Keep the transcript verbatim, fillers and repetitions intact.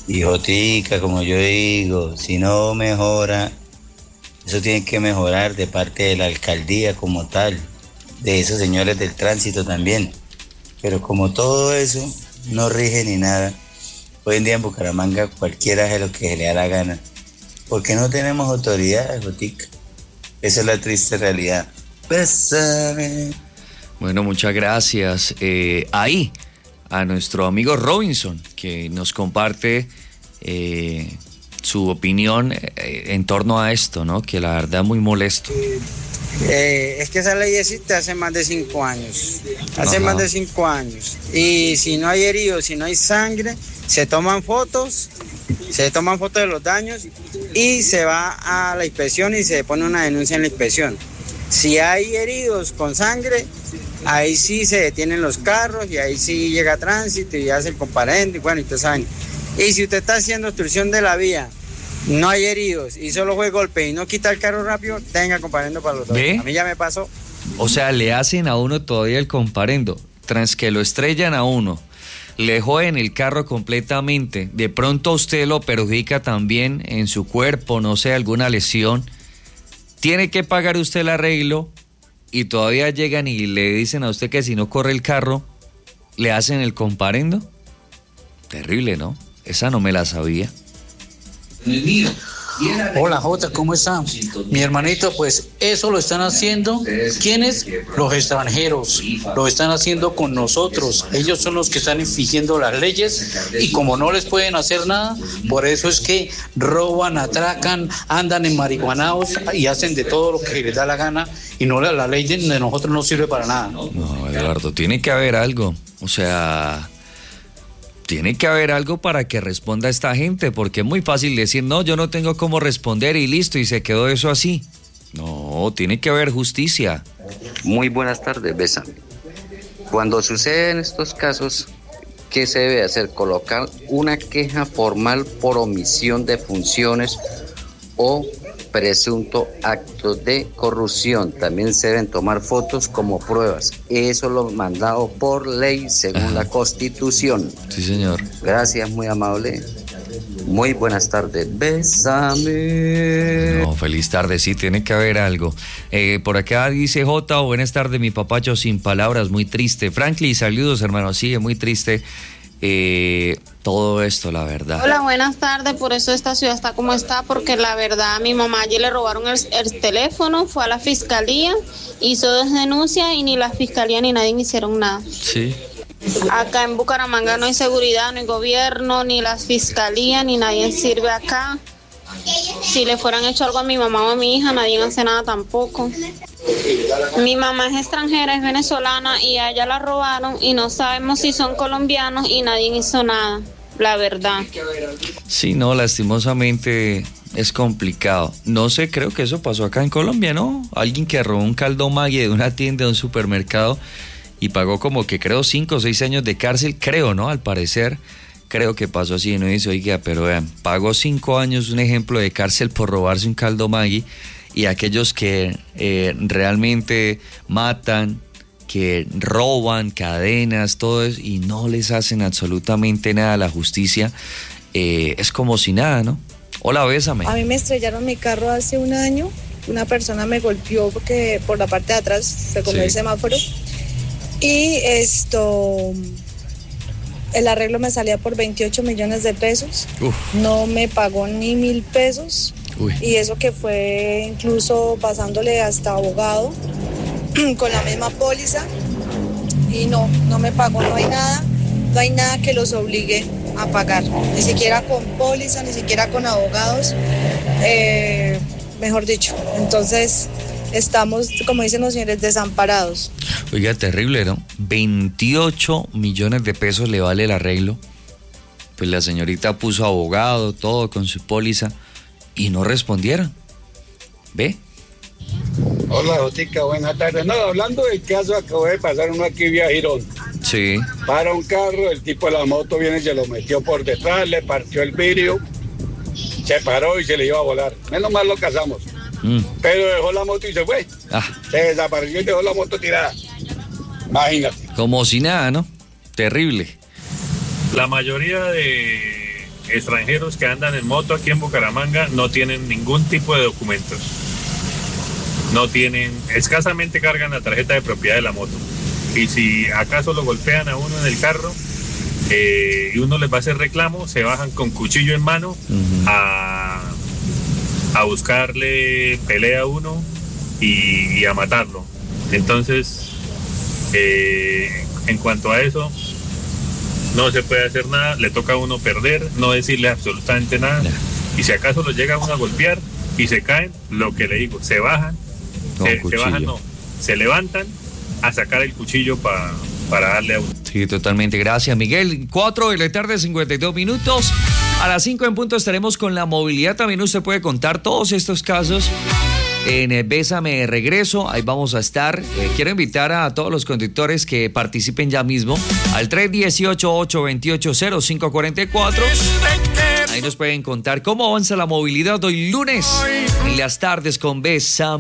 Hijotica, como yo digo, si no mejora, eso tiene que mejorar de parte de la alcaldía como tal, de esos señores del tránsito también. Pero como todo eso no rige ni nada, hoy en día en Bucaramanga cualquiera hace lo que se le da la gana, porque no tenemos autoridad, Hijotica. Esa es la triste realidad. Bésame. Bueno, muchas gracias. Eh, ahí, a nuestro amigo Robinson, que nos comparte eh, su opinión eh, en torno a esto, ¿no? Que la verdad es muy molesto. Eh, es que esa ley existe hace más de cinco años. Hace Ajá. más de cinco años. Y si no hay heridos, si no hay sangre, se toman fotos, se toman fotos de los daños y se va a la inspección y se pone una denuncia en la inspección. Si hay heridos con sangre, ahí sí se detienen los carros y ahí sí llega tránsito y hace el comparendo y bueno, y ustedes saben. Y si usted está haciendo obstrucción de la vía, no hay heridos y solo fue golpe y no quita el carro rápido, tenga comparendo para los dos. ¿Ve? A mí ya me pasó. O sea, le hacen a uno todavía el comparendo, tras que lo estrellan a uno, le joden el carro completamente, de pronto usted lo perjudica también en su cuerpo, no sé, alguna lesión, tiene que pagar usted el arreglo y todavía llegan y le dicen a usted que si no corre el carro, le hacen el comparendo. Terrible, ¿no? Esa no me la sabía. Hola Jota, ¿cómo está? Mi hermanito, pues eso lo están haciendo, ¿quiénes? Los extranjeros, lo están haciendo con nosotros, ellos son los que están infringiendo las leyes y como no les pueden hacer nada, por eso es que roban, atracan, andan en marihuanaos y hacen de todo lo que les da la gana y no la, la ley de nosotros no sirve para nada. No, Eduardo, tiene que haber algo, o sea... Tiene que haber algo para que responda esta gente, porque es muy fácil decir, no, yo no tengo cómo responder y listo, y se quedó eso así. No, tiene que haber justicia. Muy buenas tardes, Bésame. Cuando suceden estos casos, ¿qué se debe hacer? Colocar una queja formal por omisión de funciones o presunto acto de corrupción. También se deben tomar fotos como pruebas. Eso lo mandado por ley según Ajá. la Constitución. Sí, señor. Gracias, muy amable. Muy buenas tardes. Bésame. No, feliz tarde, sí, tiene que haber algo. Eh, por acá dice Jota, buenas tardes, mi papacho sin palabras, muy triste. Franklin, saludos, hermano, sí, muy triste. Eh, todo esto, la verdad. Hola, buenas tardes. Por eso esta ciudad está como está, porque la verdad a mi mamá ayer le robaron el, el teléfono, fue a la fiscalía, hizo dos denuncias y ni la fiscalía ni nadie hicieron nada. Sí. Acá en Bucaramanga no hay seguridad, no hay gobierno, ni la fiscalía, ni nadie sirve acá. Si le fueran hecho algo a mi mamá o a mi hija, nadie hace nada tampoco. Mi mamá es extranjera, es venezolana y a ella la robaron y no sabemos si son colombianos y nadie hizo nada, la verdad. Sí, no, lastimosamente es complicado. No sé, creo que eso pasó acá en Colombia, ¿no? Alguien que robó un caldo Maggi de una tienda, de un supermercado y pagó como que creo cinco o seis años de cárcel, creo, ¿no? Al parecer, creo que pasó así, no dice, oiga, pero vean, pagó cinco años un ejemplo de cárcel por robarse un caldo Maggi. Y aquellos que eh, realmente matan, que roban cadenas, todo eso, y no les hacen absolutamente nada a la justicia, eh, es como si nada, ¿no? Hola, bésame. A mí me estrellaron mi carro hace un año, una persona me golpeó porque por la parte de atrás se comió sí. el semáforo, y esto, el arreglo me salía por veintiocho millones de pesos, Uf. no me pagó ni mil pesos. Uy. Y eso que fue incluso pasándole hasta abogado con la misma póliza y no, no me pagó, no hay nada, no hay nada que los obligue a pagar, ni siquiera con póliza, ni siquiera con abogados, eh, mejor dicho, entonces estamos, como dicen los señores, desamparados. Oiga, terrible, ¿no? veintiocho millones de pesos le vale el arreglo, pues la señorita puso abogado, todo con su póliza, y no respondieron. ¿Ve? Hola, Jotica, buenas tardes. No, hablando del caso, acabo de pasar uno aquí vía Girón. Sí. Para un carro, el tipo de la moto viene y se lo metió por detrás, le partió el vidrio, se paró y se le iba a volar. Menos mal lo cazamos. Mm. Pero dejó la moto y se fue. Ah. Se desapareció y dejó la moto tirada. Imagínate. Como si nada, ¿no? Terrible. La mayoría de extranjeros que andan en moto aquí en Bucaramanga no tienen ningún tipo de documentos. No tienen, escasamente cargan la tarjeta de propiedad de la moto. Y si acaso lo golpean a uno en el carro eh, y uno les va a hacer reclamo, se bajan con cuchillo en mano uh-huh. a, a buscarle pelea a uno y, y a matarlo. Entonces, eh, en cuanto a eso, no se puede hacer nada, le toca a uno perder, no decirle absolutamente nada. Y si acaso lo llega uno a golpear y se caen, lo que le digo, se bajan, se, se bajan, no, se levantan a sacar el cuchillo pa, para darle a uno. Sí, totalmente. Gracias, Miguel. cuatro de la tarde, cincuenta y dos minutos. A las cinco en punto estaremos con la movilidad. También usted puede contar todos estos casos en Bésame Regreso. Ahí vamos a estar. Eh, quiero invitar a todos los conductores que participen ya mismo al tres uno ocho, ocho dos ocho, cero cinco cuatro cuatro. Ahí nos pueden contar cómo avanza la movilidad hoy lunes en las tardes con Bésame.